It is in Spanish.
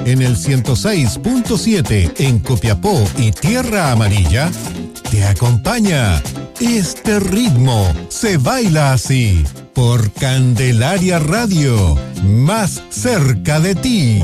en el 106.7 en Copiapó y Tierra Amarilla, te acompaña. Este ritmo se baila así por Candelaria Radio, más cerca de ti.